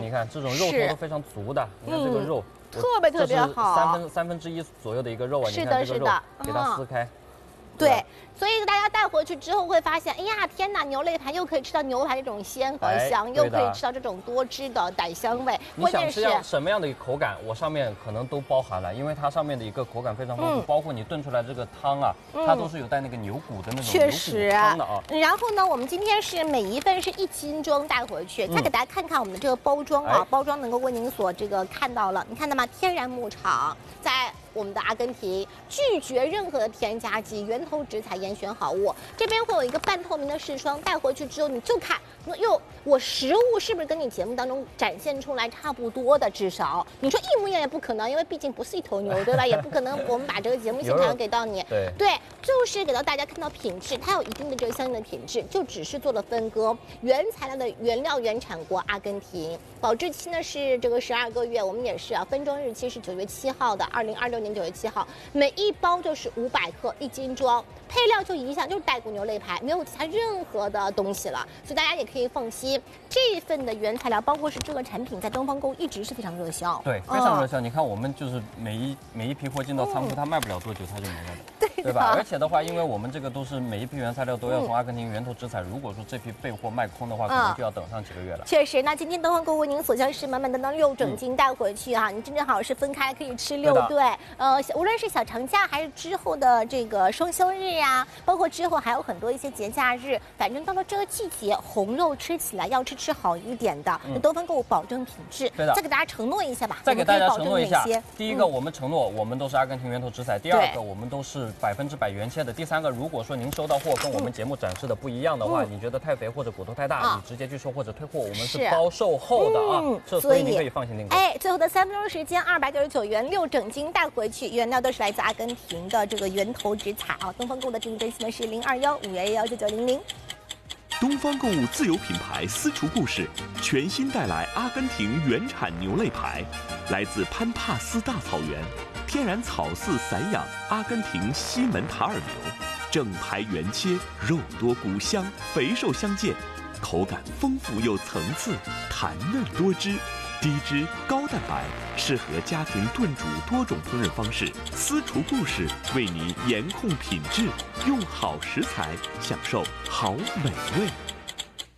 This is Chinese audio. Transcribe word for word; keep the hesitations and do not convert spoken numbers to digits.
你看这种肉头都非常足的，你看这个肉。 特别特别好， 三分三分之一左右的一个肉啊， 是的，是的， 给它撕开。 对，所以大家带回去之后会发现，哎呀，天哪，牛肋排又可以吃到牛排这种鲜和香，又可以吃到这种多汁的傣香味。 你想吃样什么样的口感，我上面可能都包含了，因为它上面的一个口感非常丰富，包括你炖出来这个汤啊，它都是有带那个牛骨的那种确实汤的啊。 然后呢，我们今天是每一份是一斤装带回去，再给大家看看我们的这个包装啊，包装能够为您所这个看到了，你看到吗？天然牧场在。 我们的阿根廷拒绝任何的添加剂，源头直采，严选好物。这边会有一个半透明的视窗，带回去之后你就看，哟，我实物是不是跟你节目当中展现出来差不多的？至少你说一模一样也不可能，因为毕竟不是一头牛，对吧？也不可能我们把这个节目现场给到你。 对对，就是给到大家看到品质，它有一定的这个相应的品质，就只是做了分割。原材料的原料原产国阿根廷，保质期呢是这个十二个月，我们也是啊，分装日期是九月七号的，二零二六。 年九月七号，每一包就是五百克，一斤装，配料就一项，就是带骨牛肋排，没有其他任何的东西了，所以大家也可以放心。这一份的原材料，包括是这个产品，在东方购物一直是非常热销， 对，非常热销。嗯、你看，我们就是每一每一批货进到仓库，它卖不了多久，它就没了的， 对对吧？而且的话，因为我们这个都是每一批原材料都要从阿根廷源头直采，如果说这批备货卖空的话，可能就要等上几个月了。 确实，那今天东方购物您所将是满满当当六整斤带回去啊，你正正好是分开可以吃六顿。 呃，无论是小长假还是之后的这个双休日呀、啊，包括之后还有很多一些节假日，反正到了这个季节，红肉吃起来要吃吃好一点的，那、嗯、东方购物保证品质。 对的， 再给大家承诺一下吧。 再给大家承诺一下，第一个， 嗯、 我们承诺我们都是阿根廷源头直采；第二个，我们都是百分之百原切的；第三个，如果说您收到货跟我们节目展示的不一样的话，嗯、你觉得太肥或者骨头太大，啊、你直接拒收或者退货，我们是包售后的啊，嗯、这所以您可以放心订购。 哎，最后的三分钟时间，二百九十九元六整斤带回去，原料都是来自阿根廷的这个源头直采啊。东方购物的订单线是零二幺五幺幺九九零零。 东方购物自有品牌私厨故事全新带来阿根廷原产牛肋排，来自潘帕斯大草原，天然草饲散养阿根廷西门塔尔牛，整排原切，肉多骨香，肥瘦相间，口感丰富又层次，弹嫩多汁。低脂高蛋白，适合家庭炖煮多种烹饪方式。私厨故事为您严控品质，用好食材享受好美味。